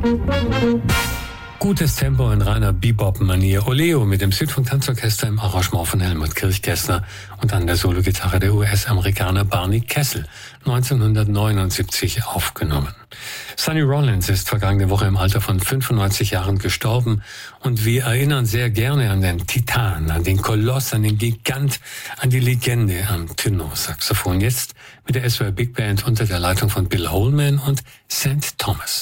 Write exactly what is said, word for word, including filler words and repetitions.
Gutes Tempo in reiner Bebop-Manier. Oleo mit dem Südfunk-Tanzorchester im Arrangement von Helmut Kirchgessner und an der Sologitarre der U S-Amerikaner Barney Kessel, neunzehnhundertneunundsiebzig aufgenommen. Sonny Rollins ist vergangene Woche im Alter von fünfundneunzig Jahren gestorben und wir erinnern sehr gerne an den Titan, an den Koloss, an den Gigant, an die Legende am Tenorsaxophon. Jetzt mit der S W R Big Band unter der Leitung von Bill Holman und Saint Thomas.